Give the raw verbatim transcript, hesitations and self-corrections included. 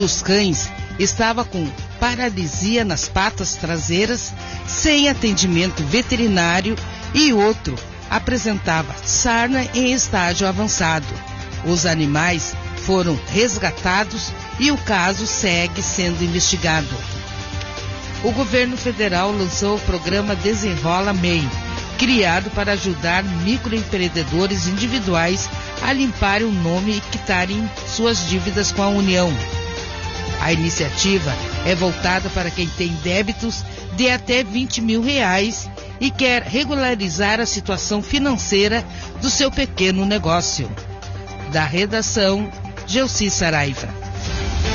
dos cães estava com paralisia nas patas traseiras, sem atendimento veterinário, e outro apresentava sarna em estágio avançado. Os animais foram resgatados e o caso segue sendo investigado. O governo federal lançou o programa Desenrola M E I, criado para ajudar microempreendedores individuais a limparem o nome e quitarem suas dívidas com a União. A iniciativa é voltada para quem tem débitos de até vinte mil reais e quer regularizar a situação financeira do seu pequeno negócio. Da redação, Gelsi Saraiva.